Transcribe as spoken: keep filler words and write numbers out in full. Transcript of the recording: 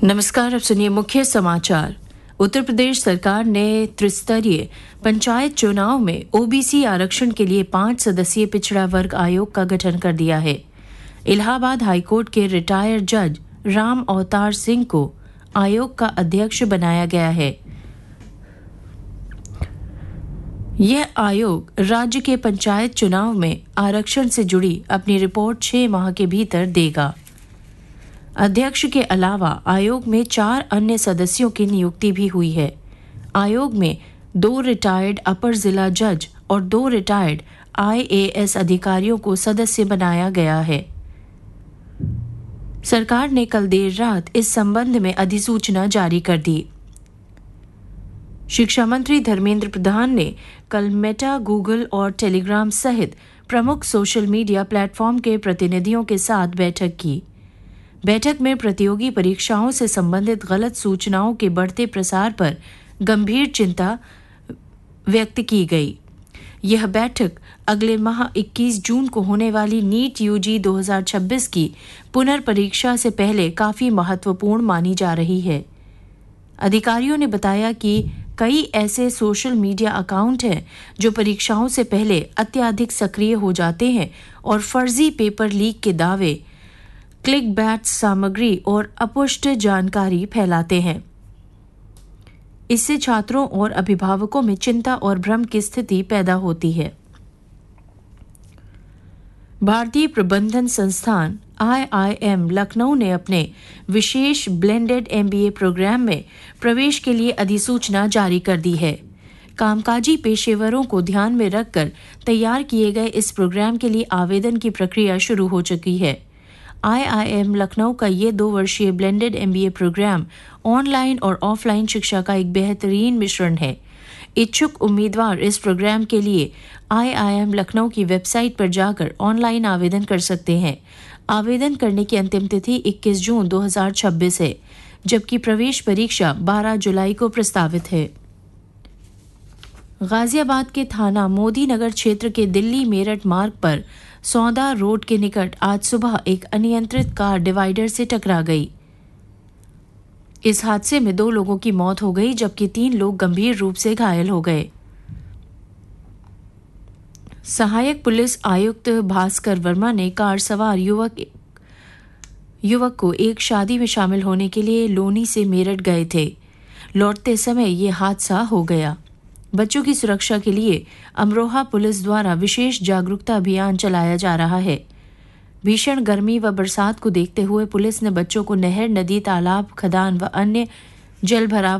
नमस्कार, अब सुनिए मुख्य समाचार। उत्तर प्रदेश सरकार ने त्रिस्तरीय पंचायत चुनाव में ओबीसी आरक्षण के लिए पांच सदस्यीय पिछड़ा वर्ग आयोग का गठन कर दिया है। इलाहाबाद हाईकोर्ट के रिटायर्ड जज राम अवतार सिंह को आयोग का अध्यक्ष बनाया गया है। यह आयोग राज्य के पंचायत चुनाव में आरक्षण से जुड़ी अपनी रिपोर्ट छह माह के भीतर देगा। अध्यक्ष के अलावा आयोग में चार अन्य सदस्यों की नियुक्ति भी हुई है। आयोग में दो रिटायर्ड अपर जिला जज और दो रिटायर्ड आईएएस अधिकारियों को सदस्य बनाया गया है। सरकार ने कल देर रात इस संबंध में अधिसूचना जारी कर दी। शिक्षा मंत्री धर्मेंद्र प्रधान ने कल मेटा, गूगल और टेलीग्राम सहित प्रमुख सोशल मीडिया प्लेटफॉर्म के प्रतिनिधियों के साथ बैठक की। बैठक में प्रतियोगी परीक्षाओं से संबंधित गलत सूचनाओं के बढ़ते प्रसार पर गंभीर चिंता व्यक्त की गई। यह बैठक अगले माह इक्कीस जून को होने वाली नीट यूजी दो हज़ार छब्बीस की पुनर्परीक्षा से पहले काफी महत्वपूर्ण मानी जा रही है। अधिकारियों ने बताया कि कई ऐसे सोशल मीडिया अकाउंट हैं जो परीक्षाओं से पहले अत्यधिक सक्रिय हो जाते हैं और फर्जी पेपर लीक के दावे, क्लिक बैट सामग्री और अपुष्ट जानकारी फैलाते हैं। इससे छात्रों और अभिभावकों में चिंता और भ्रम की स्थिति पैदा होती है। भारतीय प्रबंधन संस्थान आईआईएम लखनऊ ने अपने विशेष ब्लेंडेड एमबीए प्रोग्राम में प्रवेश के लिए अधिसूचना जारी कर दी है। कामकाजी पेशेवरों को ध्यान में रखकर तैयार किए गए इस प्रोग्राम के लिए आवेदन की प्रक्रिया शुरू हो चुकी है। आईआईएम लखनऊ का ये दो वर्षीय ब्लेंडेड एमबीए प्रोग्राम ऑनलाइन और ऑफलाइन शिक्षा का एक बेहतरीन मिश्रण है। इच्छुक उम्मीदवार इस प्रोग्राम के लिए आईआईएम लखनऊ की वेबसाइट पर जाकर ऑनलाइन आवेदन कर सकते हैं। आवेदन करने की अंतिम तिथि इक्कीस जून दो हज़ार छब्बीस है, जबकि प्रवेश परीक्षा बारह जुलाई को प्रस्तावित है। गाजियाबाद के थाना मोदी नगर क्षेत्र के दिल्ली मेरठ मार्ग पर सौदा रोड के निकट आज सुबह एक अनियंत्रित कार डिवाइडर से टकरा गई। इस हादसे में दो लोगों की मौत हो गई, जबकि तीन लोग गंभीर रूप से घायल हो गए। सहायक पुलिस आयुक्त भास्कर वर्मा ने कार सवार युवक युवक को एक शादी में शामिल होने के लिए लोनी से मेरठ गए थे। लौटते समय ये हादसा हो गया। बच्चों की सुरक्षा के लिए अमरोहा पुलिस द्वारा विशेष जागरूकता अभियान चलाया जा रहा है। भीषण गर्मी व बरसात को देखते हुए पुलिस ने बच्चों को नहर, नदी, तालाब, खदान व अन्य जल भराव